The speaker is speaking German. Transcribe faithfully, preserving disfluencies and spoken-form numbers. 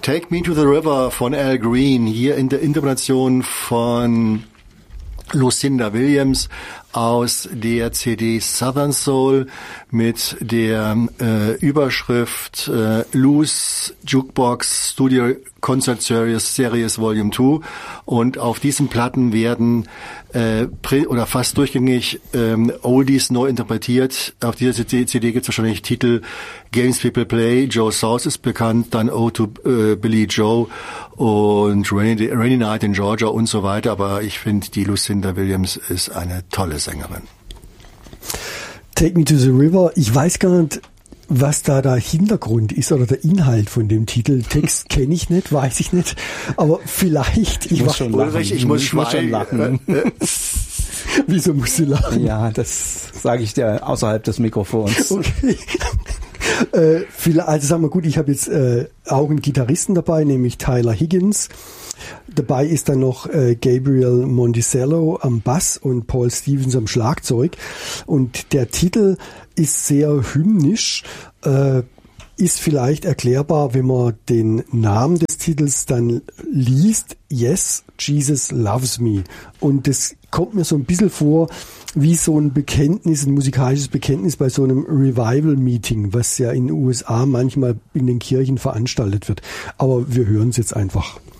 Take Me to the River von Al Green, hier in der Interpretation von Lucinda Williams aus der C D Southern Soul mit der äh, Überschrift äh, Loose Jukebox Studio Concert Series, Series Volume zwei, und auf diesen Platten werden äh, oder fast durchgängig ähm, Oldies neu interpretiert. Auf dieser C D gibt es wahrscheinlich Titel Games People Play, Joe South ist bekannt, dann Ode to äh, Billy Joe und Rainy, Rainy Night in Georgia und so weiter, aber ich finde, die Lucinda Williams ist eine tolle Sängerin. Take Me to the River, ich weiß gar nicht, was da der Hintergrund ist oder der Inhalt von dem Titel. Text kenne ich nicht, weiß ich nicht, aber vielleicht... Ich, ich muss schon lachen. Ich, ich muss, ich muss schon lachen. Wieso musst du lachen? Ja, das sage ich dir außerhalb des Mikrofons. Okay. äh, vielleicht, also sagen wir gut, ich habe jetzt äh, auch einen Gitarristen dabei, nämlich Tyler Higgins. Dabei ist dann noch äh, Gabriel Monticello am Bass und Paul Stevens am Schlagzeug. Und der Titel ist sehr hymnisch, äh, ist vielleicht erklärbar, wenn man den Namen des Titels dann liest. Yes, Jesus loves me. Und das kommt mir so ein bisschen vor wie so ein Bekenntnis, ein musikalisches Bekenntnis bei so einem Revival-Meeting, was ja in den U S A manchmal in den Kirchen veranstaltet wird. Aber wir hören es jetzt einfach.